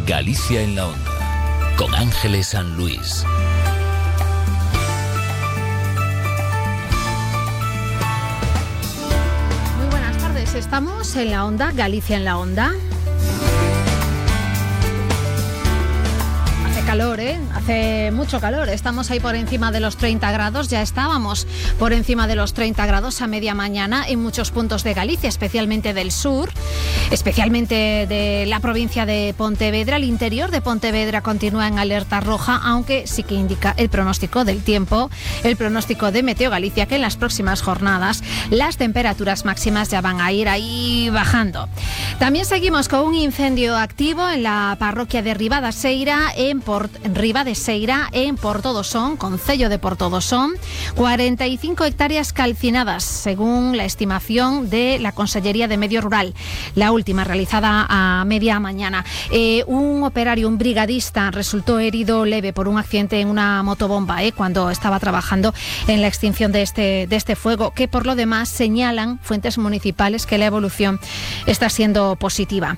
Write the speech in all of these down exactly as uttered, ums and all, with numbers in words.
Galicia en la Onda, con Ángeles San Luis. Muy buenas tardes, estamos en la Onda, Galicia en la Onda. Calor, ¿eh? Hace mucho calor, estamos ahí por encima de los treinta grados, ya estábamos por encima de los treinta grados a media mañana en muchos puntos de Galicia, especialmente del sur, especialmente de la provincia de Pontevedra. El interior de Pontevedra continúa en alerta roja, aunque sí que indica el pronóstico del tiempo, el pronóstico de Meteo Galicia, que en las próximas jornadas las temperaturas máximas ya van a ir ahí bajando. También seguimos con un incendio activo en la parroquia de Ribadaseira, en Portugal. Ribadaseira en Portodosón, concello de Portodosón, cuarenta y cinco hectáreas calcinadas, según la estimación de la Consellería de Medio Rural, la última realizada a media mañana. Eh, un operario, un brigadista, resultó herido leve por un accidente en una motobomba eh, cuando estaba trabajando en la extinción de este, de este fuego, que por lo demás señalan fuentes municipales que la evolución está siendo positiva.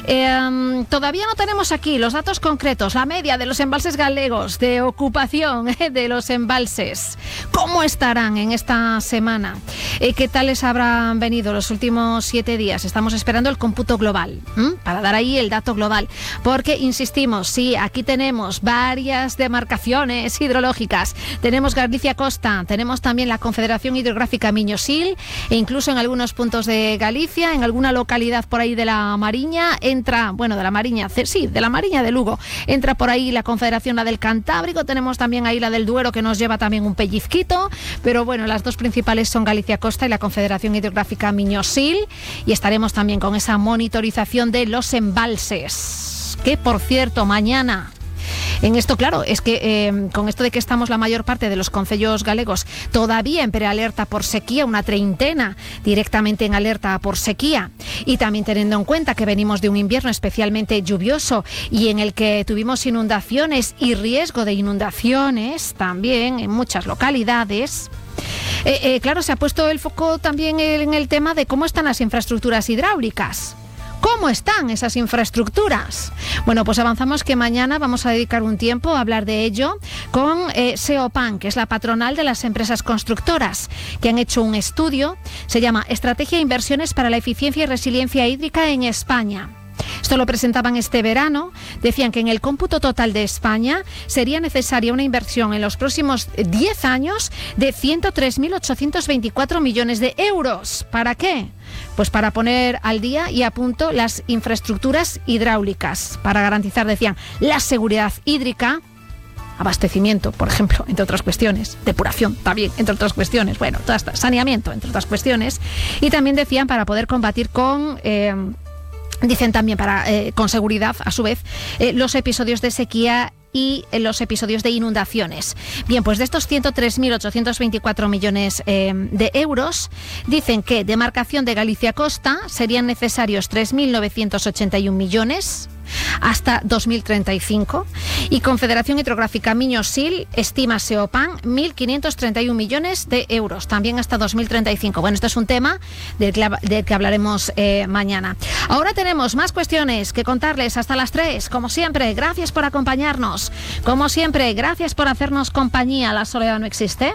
Eh, todavía no tenemos aquí los datos concretos, la media de los embalses galegos de ocupación eh, de los embalses. ¿Cómo estarán en esta semana? Eh, ¿Qué tal les habrán venido los últimos siete días? Estamos esperando el cómputo global, ¿m? para dar ahí el dato global. Porque, insistimos, sí, aquí tenemos varias demarcaciones hidrológicas. Tenemos Galicia Costa, tenemos también la Confederación Hidrográfica Miño-Sil, e incluso en algunos puntos de Galicia, en alguna localidad por ahí de la Mariña, entra, bueno, de la Mariña, sí, de la Mariña de Lugo, entra por ahí la Confederación, la del Cantábrico, tenemos también ahí la del Duero, que nos lleva también un pellizquito, pero bueno, las dos principales son Galicia Costa y la Confederación Hidrográfica Miño-Sil, y estaremos también con esa monitorización de los embalses, que por cierto, mañana... En esto, claro, es que eh, con esto de que estamos la mayor parte de los concellos galegos todavía en prealerta por sequía, una treintena directamente en alerta por sequía, y también teniendo en cuenta que venimos de un invierno especialmente lluvioso y en el que tuvimos inundaciones y riesgo de inundaciones también en muchas localidades. Eh, eh, claro, se ha puesto el foco también en el tema de cómo están las infraestructuras hidráulicas. ¿Cómo están esas infraestructuras? Bueno, pues avanzamos que mañana vamos a dedicar un tiempo a hablar de ello con eh, SEOPAN, que es la patronal de las empresas constructoras, que han hecho un estudio, se llama Estrategia de Inversiones para la Eficiencia y Resiliencia Hídrica en España. Esto lo presentaban este verano. Decían que en el cómputo total de España sería necesaria una inversión en los próximos diez años de ciento tres mil ochocientos veinticuatro millones de euros. ¿Para qué? Pues para poner al día y a punto las infraestructuras hidráulicas, para garantizar, decían, la seguridad hídrica, abastecimiento, por ejemplo, entre otras cuestiones, depuración también, entre otras cuestiones, bueno, todo esto, saneamiento, entre otras cuestiones, y también decían para poder combatir con... Eh, Dicen también para eh, con seguridad, a su vez, eh, los episodios de sequía y eh, los episodios de inundaciones. Bien, pues de estos ciento tres mil ochocientos veinticuatro millones eh, de euros, dicen que demarcación de Galicia Costa serían necesarios tres mil novecientos ochenta y uno millones hasta dos mil treinta y cinco, y Confederación Hidrográfica Miño-Sil estima SEOPAN mil quinientos treinta y uno millones de euros, también hasta dos mil treinta y cinco. Bueno, esto es un tema del que, del que hablaremos eh, mañana. Ahora tenemos más cuestiones que contarles hasta las tres, como siempre. Gracias por acompañarnos, como siempre, gracias por hacernos compañía. La soledad no existe.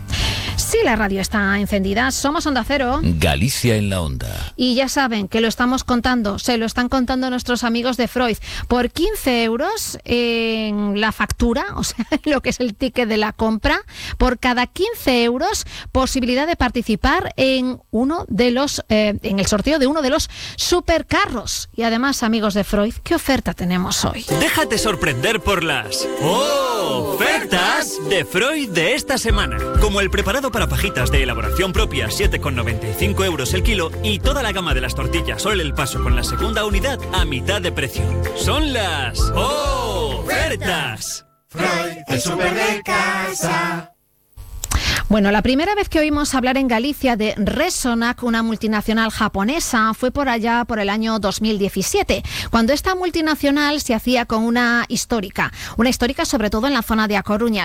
Sí, la radio está encendida. Somos Onda Cero. Galicia en la Onda. Y ya saben que lo estamos contando, se lo están contando nuestros amigos de Freud. Por quince euros en la factura, o sea, lo que es el ticket de la compra, por cada quince euros, posibilidad de participar en uno de los, eh, en el sorteo de uno de los supercarros. Y además, amigos de Freud, ¿qué oferta tenemos hoy? Déjate sorprender por las ¡oh! Ofertas de Freud de esta semana. Como el preparado para fajitas de elaboración propia, siete con noventa y cinco euros el kilo, y toda la gama de las tortillas Sol el Paso con la segunda unidad a mitad de precio. Son las ofertas. Freud, el súper de casa. Bueno, la primera vez que oímos hablar en Galicia de Resonac, una multinacional japonesa, fue por allá por el año dos mil diecisiete, cuando esta multinacional se hacía con una histórica, una histórica sobre todo en la zona de A Coruña.